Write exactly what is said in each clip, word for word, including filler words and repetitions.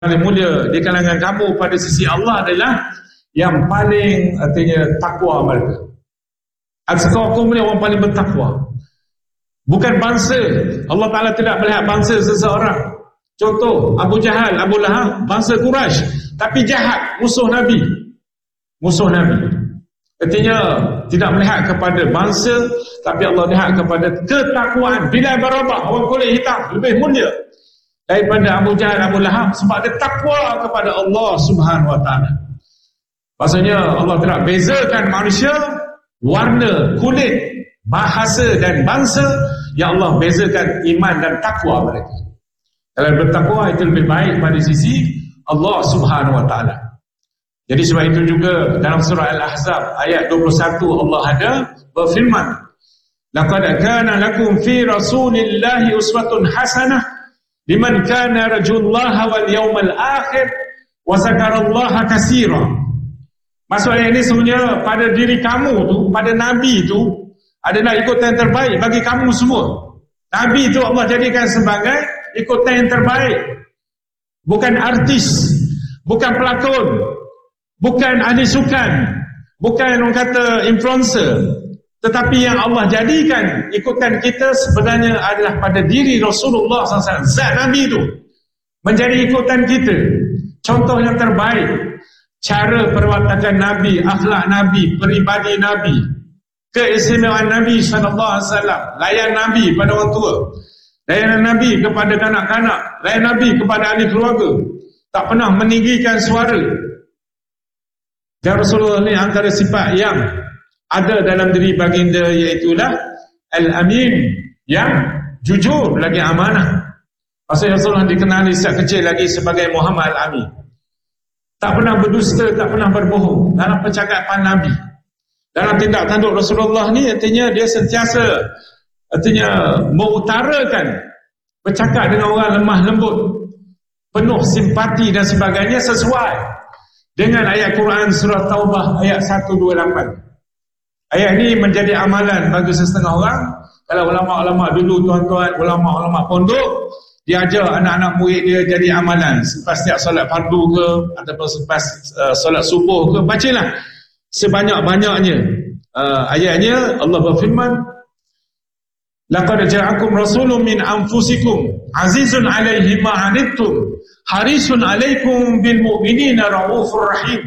paling mulia di kalangan kamu pada sisi Allah adalah yang paling artinya takwa mereka. Atqakum ni orang paling bertakwa. Bukan bangsa. Allah Ta'ala tidak melihat bangsa seseorang. Contoh Abu Jahal, Abu Lahab, bangsa Quraisy, tapi jahat, musuh Nabi. Musuh Nabi. Artinya tidak melihat kepada bangsa, tapi Allah lihat kepada ketakwaan. Bilal bin Rabah, orang kulit hitam, lebih mulia daripada Abu Jahal, Abu Lahab, sebab dia takwa kepada Allah Subhanahu Wa Taala. Maksudnya Allah tidak bezakan manusia, warna, kulit, bahasa dan bangsa. Yang Allah bezakan iman dan takwa mereka. Kalau bertakwa itu lebih baik pada sisi Allah Subhanahu Wa Taala. Jadi sebab itu juga dalam surah Al-Ahzab ayat dua puluh satu Allah ada berfirman, laqad kana lakum fi rasulillahi uswatun hasanah liman kana rajullaha wal yawmal akhir wa zakarallaha katsira. Maksudnya ini sebenarnya pada diri kamu tu, pada Nabi tu adalah ikutan yang terbaik bagi kamu semua. Nabi itu Allah jadikan sebagai ikutan yang terbaik. Bukan artis, bukan pelakon, bukan ahli sukan, bukan orang kata influencer, tetapi yang Allah jadikan ikutan kita sebenarnya adalah pada diri Rasulullah sallallahu alaihi wasallam. Zat Nabi itu menjadi ikutan kita. Contoh yang terbaik, cara perwatakan Nabi, akhlak Nabi, peribadi Nabi, keistimewaan Nabi sallallahu alaihi wasallam, layan Nabi pada orang tua, layanan Nabi kepada kanak-kanak, layanan Nabi kepada ahli keluarga, tak pernah meninggikan suara. Dan Rasulullah ni antara sifat yang ada dalam diri baginda iaitulah Al-Amin, yang jujur lagi amanah. Maksudnya Rasulullah dikenali sejak kecil lagi sebagai Muhammad Al-Amin. Tak pernah berdusta, tak pernah berbohong dalam percakapan Nabi. Dalam tindak tanduk Rasulullah ni artinya dia sentiasa artinya mengutarakan bercakap dengan orang lemah lembut, penuh simpati dan sebagainya sesuai dengan ayat Quran surah Taubah ayat seratus dua puluh lapan. Ayat ini menjadi amalan bagi setengah orang. Kalau ulama-ulama dulu, tuan-tuan, ulama-ulama pondok, dia ajar anak-anak murid dia jadi amalan selepas setiap solat fardu ke ataupun selepas uh, solat subuh ke, bacalah sebanyak-banyaknya uh, ayatnya. Allah berfirman, laqad ja'akum rasulun min anfusikum azizun 'alaihi ma 'anittum harisun 'alaikum bil mu'minina raufur rahim.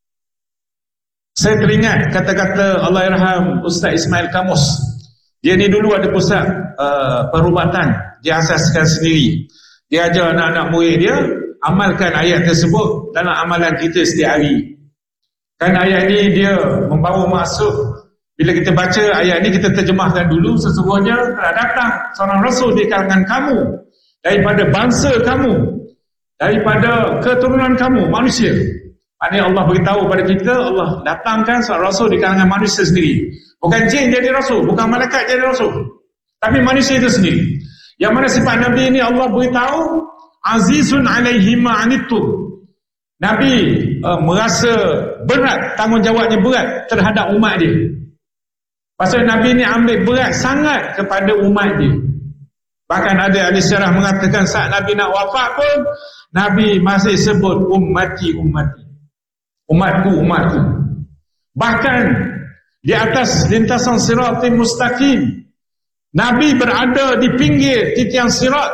Saya teringat kata-kata Allahyarham Ustaz Ismail Kamus. Dia ni dulu ada pusat uh, perubatan, dia asaskan sendiri. Dia ajar anak-anak murid dia amalkan ayat tersebut dalam amalan kita setiap hari. Kan ayat ni dia membawa maksud, bila kita baca ayat ni kita terjemahkan dulu, sesungguhnya telah datang seorang rasul di kalangan kamu, daripada bangsa kamu, daripada keturunan kamu manusia. Maknanya Allah beritahu pada kita, Allah datangkan seorang rasul di kalangan manusia sendiri. Bukan jin jadi rasul, bukan malaikat jadi rasul, tapi manusia itu sendiri. Yang mana sifat Nabi ini Allah beritahu azizun 'alaihi ma 'anittum. Nabi uh, merasa berat, tanggungjawabnya berat terhadap umat dia. Pasal Nabi ni ambil berat sangat kepada umat dia. Bahkan ada ahli sejarah mengatakan saat Nabi nak wafat pun Nabi masih sebut ummati ummati, umatku umatku. Bahkan di atas lintasan siratul mustaqim, Nabi berada di pinggir titian sirat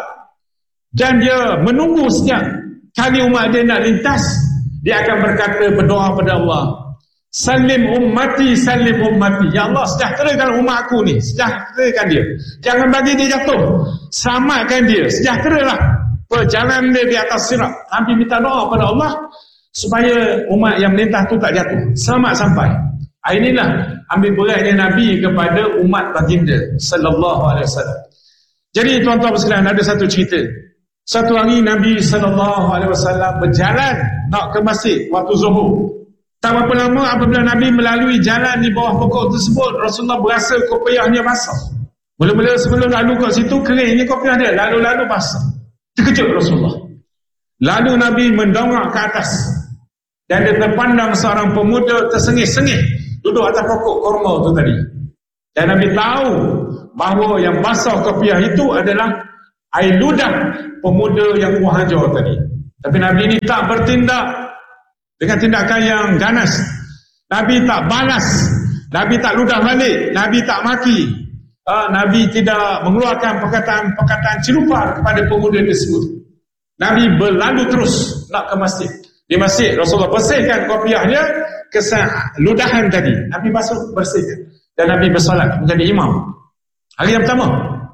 dan dia menunggu setiap kali umat dia nak lintas, dia akan berkata, berdoa pada Allah, salim ummati, salim ummati, ya Allah sejahterakan umatku ni, sejahterakan dia, jangan bagi dia jatuh, selamatkan dia, sejahteralah perjalanan dia di atas sirat. Nabi minta doa pada Allah supaya umat yang melintas tu tak jatuh, selamat sampai. Inilah ambil beratnya Nabi kepada umat baginda sallallahu alaihi wasallam. Jadi tuan-tuan sekalian, ada satu cerita. Satu hari Nabi sallallahu alaihi wasallam berjalan nak ke masjid waktu zuhur. Tak berapa lama apabila Nabi melalui jalan di bawah pokok tersebut, Rasulullah berasa kopiahnya basah. Mula-mula sebelum lalu kat situ keringnya kopiah dia, lalu-lalu basah. Terkejut Rasulullah. Lalu Nabi mendongak ke atas dan dia terpandang seorang pemuda tersengih-sengih duduk atas pokok korma tu tadi. Dan Nabi tahu bahawa yang basah kopiah itu adalah air ludah pemuda yang buang hajar tadi. Tapi Nabi ini tak bertindak dengan tindakan yang ganas. Nabi tak balas, Nabi tak ludah balik, Nabi tak maki, uh, Nabi tidak mengeluarkan perkataan-perkataan celupar kepada pemuda tersebut. Nabi berlalu terus nak ke masjid. Di masjid Rasulullah bersihkan kopiah dia, kesan ludahan tadi Nabi basuh, bersihkan, dan Nabi bersolat menjadi imam. Hari yang pertama.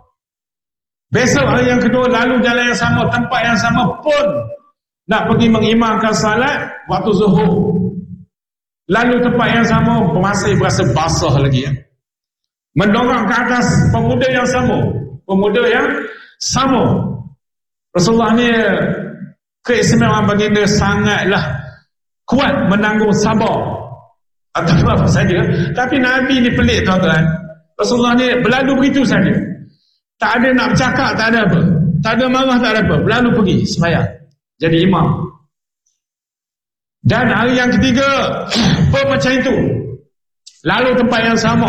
Besok hari yang kedua lalu jalan yang sama, tempat yang sama pun nak pergi mengimamkan salat waktu zuhur. Lalu tempat yang sama masih berasa basah lagi ya. Mendorong ke atas pemuda yang sama, pemuda yang sama. Rasulullah ni keistimewaan baginda sangatlah kuat menanggung sabar atau apa saja. Tapi Nabi ni pelik tuan-tuan. Rasulullah ni berlalu begitu saja. Tak ada nak bercakap, tak ada apa. Tak ada marah, tak ada apa. Berlalu pergi sembahyang. Jadi imam. Dan hari yang ketiga pun macam itu. Lalu tempat yang sama.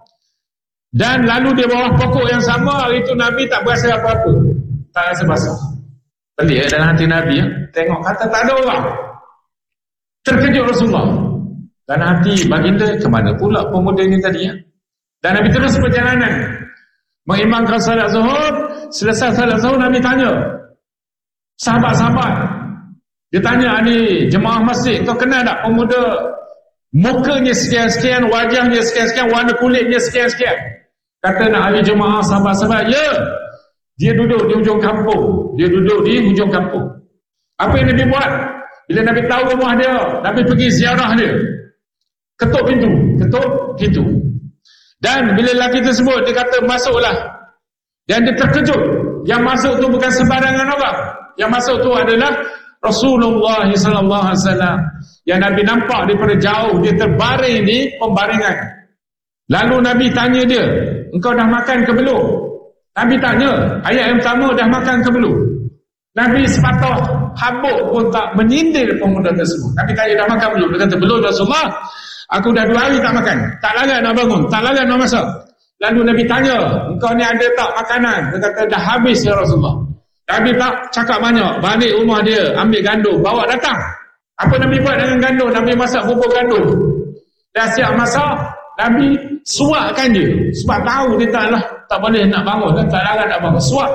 Dan lalu di bawah pokok yang sama. Hari itu Nabi tak berasa apa-apa. Tak rasa basah. Pelik ya dalam hati Nabi ya. Tengok kata tak ada orang. Terkejut Rasulullah. Dan hati baginda, kemana pula pemuda ini tadi ya. Dan Nabi terus perjalanan mengimamkan salat zuhur. Selesai salat zuhur, Nabi tanya sahabat-sahabat. Dia tanya ni jemaah masjid, kau kenal tak pemuda mukanya sekian-sekian, wajahnya sekian-sekian, warna kulitnya sekian-sekian? Kata nak ahli jemaah sahabat-sahabat, ya, dia duduk di hujung kampung. Dia duduk di hujung kampung. Apa yang Nabi buat? Bila Nabi tahu rumah dia, Nabi pergi ziarah dia. Ketuk pintu, ketuk pintu. Dan bila lelaki tersebut, dia kata masuklah. Dan dia terkejut. Yang masuk tu bukan sembarangan orang. Yang masuk tu adalah Rasulullah sallallahu alaihi wasallam. Yang Nabi nampak daripada jauh, dia terbaring di pembaringan. Lalu Nabi tanya dia, engkau dah makan ke belum? Nabi tanya, ayat yang pertama, dah makan ke belum? Nabi sepatah habuk pun tak menyindir pemuda tersebut. Nabi tanya, dah makan belum? Dia kata, belum Rasulullah. Aku dah dua hari tak makan. Tak larat nak bangun, tak larat nak masak. Lalu Nabi tanya, engkau ni ada tak makanan? Dia kata, dah habis ya Rasulullah. Nabi tak cakap banyak. Balik rumah dia, ambil gandum, bawa datang. Apa Nabi buat dengan gandum? Nabi masak bubur gandum. Dah siap masak, Nabi suapkan dia. Sebab tahu dia taklah, tak boleh nak bangun, tak larat nak bangun. Suap.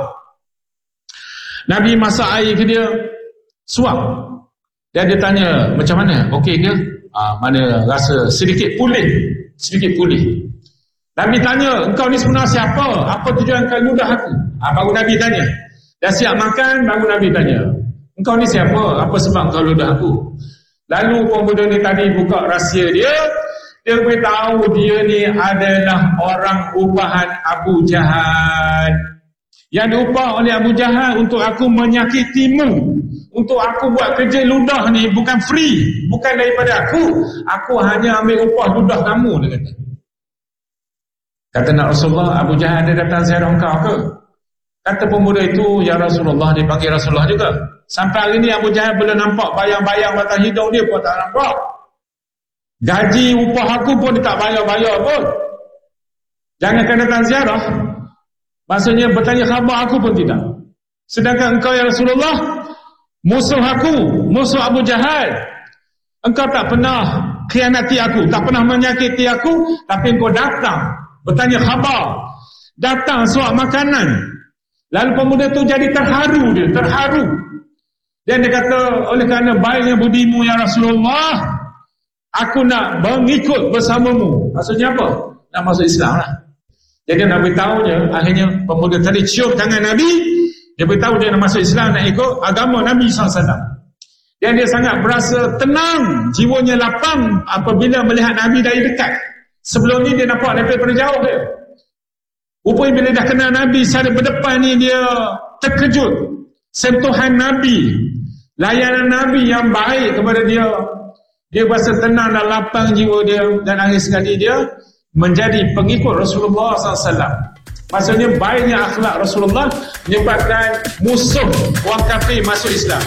Nabi masak air ke dia, suap. Dan dia tanya, macam mana? Okey ke? Ah, mana rasa sedikit pulih. Sedikit pulih. Nabi tanya, engkau ni sebenarnya siapa? Apa tujuan kau ludah aku? Ah, baru Nabi tanya. Dah siap makan, baru Nabi tanya, engkau ni siapa? Apa sebab kau ludah aku? Lalu pemuda ni tadi buka rahsia dia. Dia beritahu dia ni adalah orang upahan Abu Jahal. Yang diupah oleh Abu Jahal untuk aku menyakitimu. Untuk aku buat kerja ludah ni bukan free. Bukan daripada aku. Aku hanya ambil upah ludah kamu, dia kata. Kata nak Rasulullah, Abu Jahal dia datang ziarah engkau ke? Kata pemuda itu, ya Rasulullah, dia panggil Rasulullah juga. Sampai hari ni Abu Jahal boleh nampak bayang-bayang batang hidung dia pun tak nampak. Gaji upah aku pun dia tak bayar-bayar pun. Jangankan datang ziarah. Maksudnya bertanya khabar aku pun tidak. Sedangkan engkau ya Rasulullah, musuh aku, musuh Abu Jahal. Engkau tak pernah khianati aku, tak pernah menyakiti aku, tapi engkau datang bertanya khabar, datang suap makanan. Lalu pemuda tu jadi terharu dia, terharu. Dan dia kata, oleh kerana baiknya budimu ya Rasulullah, aku nak mengikut bersamamu. Maksudnya apa? Nak masuk Islam lah. Jadi nak beritahu dia, akhirnya pemuda tadi cium tangan Nabi. Dia beritahu dia nak masuk Islam, nak ikut agama Nabi sallallahu alaihi wasallam. Dan dia sangat berasa tenang, jiwanya lapang apabila melihat Nabi dari dekat. Sebelum ni dia nampak daripada jauh dia. Rupanya bila dah kenal Nabi secara berdepan ni, dia terkejut. Sentuhan Nabi, layanan Nabi yang baik kepada dia, dia berasa tenang dan lapang jiwa dia. Dan akhir sekali dia menjadi pengikut Rasulullah sallallahu alaihi wasallam. Maksudnya baiknya akhlak Rasulullah menyebabkan musuh orang kafir masuk Islam.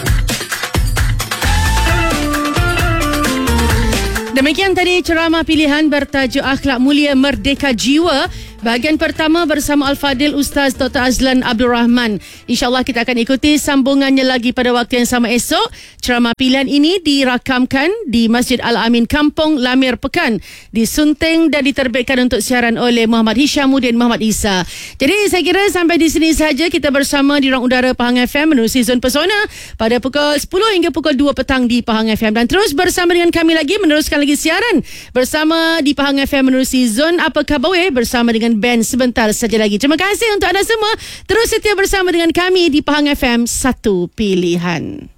Demikian tadi ceramah pilihan bertajuk Akhlak Mulia Merdeka Jiwa Bahagian pertama bersama Al-Fadil Ustaz Doktor Azlan Abdul Rahman. InsyaAllah kita akan ikuti sambungannya lagi pada waktu yang sama esok. Ceramah pilihan ini dirakamkan di Masjid Al-Amin Kampung Lamir Pekan, disunting dan diterbitkan untuk siaran oleh Muhammad Hishamuddin Muhammad Isa. Jadi saya kira sampai di sini saja kita bersama di ruang udara Pahang F M menerusi Zon Pesona pada pukul sepuluh hingga pukul dua petang di Pahang F M, dan terus bersama dengan kami lagi meneruskan lagi siaran bersama di Pahang F M menerusi Zon Apa Khabar bersama dengan band sebentar saja lagi. Terima kasih untuk anda semua. Terus setia bersama dengan kami di Pahang F M, satu pilihan.